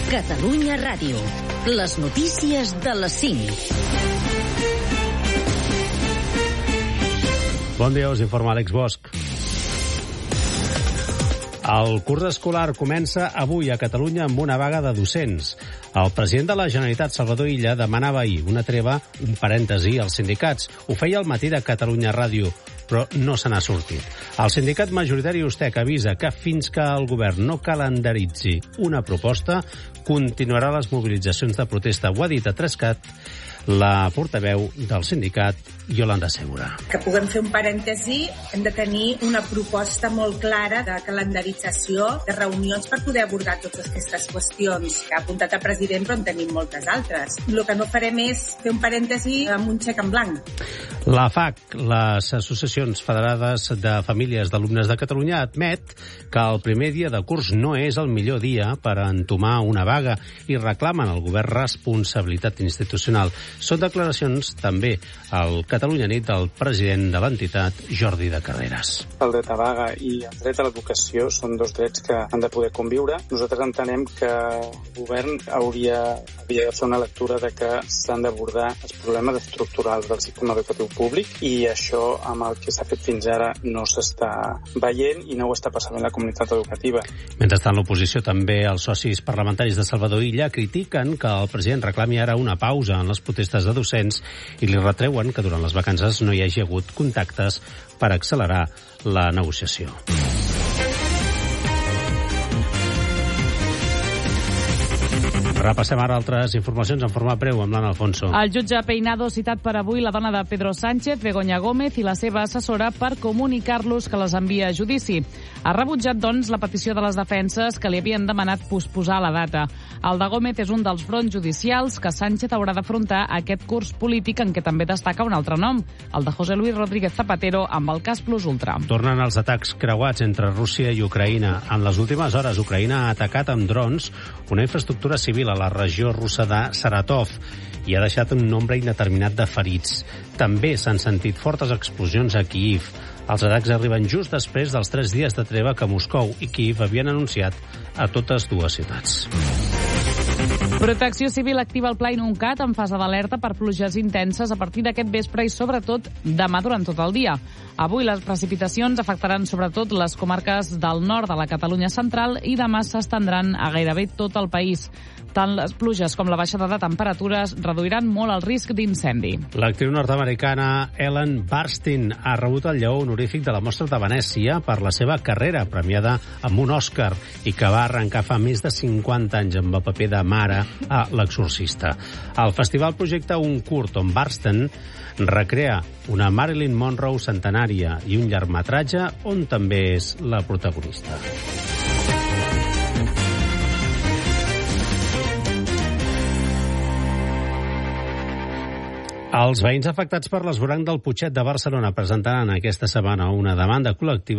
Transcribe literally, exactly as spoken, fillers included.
Catalunya Ràdio. Les notícies de les cinc. Bon dia, us informa Àlex Bosch. El curs escolar comença avui a Catalunya amb una vaga de docents. El president de la Generalitat, Salvador Illa, demanava ahir una treva, un parèntesi, als sindicats. Ho feia al matí de Catalunya Ràdio, però no se n'ha sortit. El sindicat majoritari Ustec avisa que fins que el govern no calendaritzi una proposta, continuarà les mobilitzacions de protesta. Ho ha dit a Trescat la portaveu del sindicat, Yolanda Segura. Que puguem fer un parèntesi, hem de tenir una proposta molt clara de calendarització de reunions per poder abordar totes aquestes qüestions que ha apuntat el president, però en tenim moltes altres. El que no farem és fer un parèntesi amb un xec en blanc. La F A C, les Associacions Federades de Famílies d'Alumnes de Catalunya, admet que el primer dia de curs no és el millor dia per entomar una vaga i reclamen al govern responsabilitat institucional. Són declaracions també al Catalunya Nit del president de l'entitat, Jordi de Carreras. El dret a vaga i el dret a l'educació són dos drets que han de poder conviure. Nosaltres entenem que el govern hauria, hauria de fer una lectura de que s'han d'abordar els problemes estructurals del sistema educatiu públic i això amb el que s'ha fet fins ara no s'està veient i no ho està passant en la comunitat educativa. Mentrestant, l'oposició, també els socis parlamentaris de Salvador Illa, critiquen que el president reclami ara una pausa en les protestes de docents i li retreuen que durant les vacances no hi hagi hagut contactes per accelerar la negociació. Repassem ara altres informacions en forma breu amb l'Anna Alfonso. El jutge Peinado ha citat per avui la dona de Pedro Sánchez, Begoña Gómez, i la seva assessora per comunicar-los que les envia a judici. Ha rebutjat, doncs, la petició de les defenses que li havien demanat posposar la data. El de Gómez és un dels fronts judicials que Sánchez haurà d'afrontar aquest curs polític en què també destaca un altre nom, el de José Luis Rodríguez Zapatero, amb el cas Plus Ultra. Tornen els atacs creuats entre Rússia i Ucraïna. En les últimes hores, Ucraïna ha atacat amb drons una infraestructura civil a la regió russa de Saratov i ha deixat un nombre indeterminat de ferits. També s'han sentit fortes explosions a Kyiv. Els atacs arriben just després dels tres dies de treva que Moscou i Kyiv havien anunciat a totes dues ciutats. Protecció Civil activa el Pla Inuncat en fase d'alerta per pluges intenses a partir d'aquest vespre i sobretot demà durant tot el dia. Avui les precipitacions afectaran sobretot les comarques del nord de la Catalunya central i demà s'estendran a gairebé tot el país. Tant les pluges com la baixada de temperatures reduiran molt el risc d'incendi. L'actriu nord-americana Ellen Burstyn ha rebut el lleó honorífic de la Mostra de Venècia per la seva carrera, premiada amb un Òscar, i que va arrencar fa més de cinquanta anys amb el paper de mare a L'Exorcista. El festival projecta un curt on Burstyn recrea una Marilyn Monroe centenària i un llargmetratge on també és la protagonista. Els veïns afectats per l'esvoranc del Putxet de Barcelona presentaran aquesta setmana una demanda col·lectiva